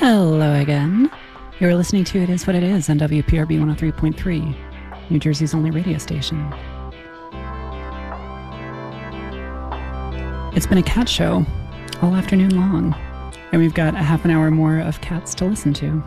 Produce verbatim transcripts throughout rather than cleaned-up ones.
Hello again. You're listening to It Is What It Is on W P R B one oh three point three, New Jersey's only radio station. It's been a cat show all afternoon long, and we've got a half an hour more of cats to listen to.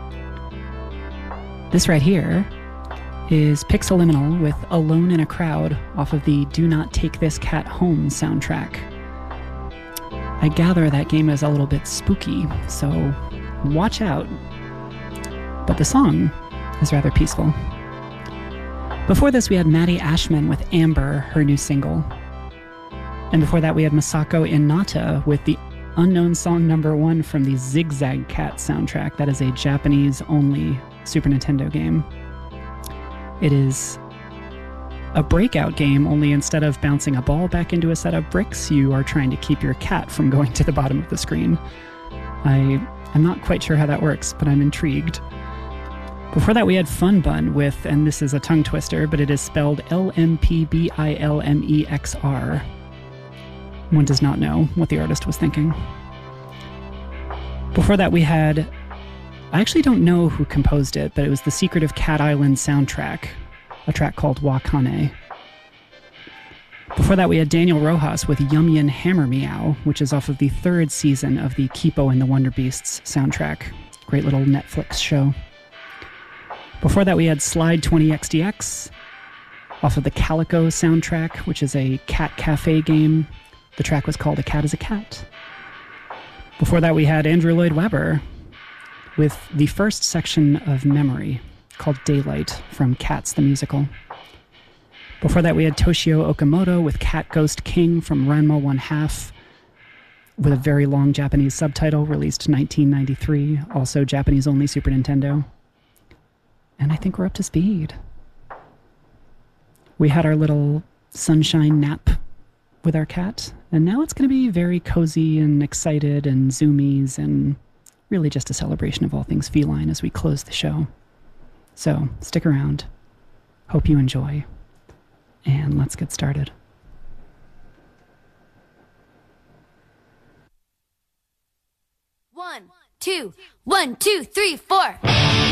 This right here is Pixeliminal with Alone in a Crowd off of the Do Not Take This Cat Home soundtrack. I gather that game is a little bit spooky, so watch out. But the song is rather peaceful. Before this, we had Maddie Ashman with Amber, her new single. And before that, we had Masako Inata with the unknown song number one from the Zigzag Cat soundtrack. That is a Japanese-only Super Nintendo game. It is a breakout game, only instead of bouncing a ball back into a set of bricks, you are trying to keep your cat from going to the bottom of the screen. I, I'm not quite sure how that works, but I'm intrigued. Before that, we had Fun Bun with, and this is a tongue twister, but it is spelled L M P B I L M E X R. One does not know what the artist was thinking. Before that, we had, I actually don't know who composed it, but it was the Secret of Cat Island soundtrack, a track called Wakane. Before that, we had Daniel Rojas with Yum Yin Hammer Meow, which is off of the third season of the Kipo and the Wonder Beasts soundtrack. Great little Netflix show. Before that, we had Slide twenty X D X off of the Calico soundtrack, which is a cat cafe game. The track was called A Cat is a Cat. Before that, we had Andrew Lloyd Webber with the first section of Memory, called Daylight from Cats the Musical. Before that, we had Toshio Okamoto with Cat Ghost King from Ranma one half, with a very long Japanese subtitle, released nineteen ninety-three, also Japanese-only Super Nintendo. And I think we're up to speed. We had our little sunshine nap with our cat, and now it's going to be very cozy and excited and zoomies and really just a celebration of all things feline as we close the show. So, stick around. Hope you enjoy. And let's get started. One, two, one, two, three, four.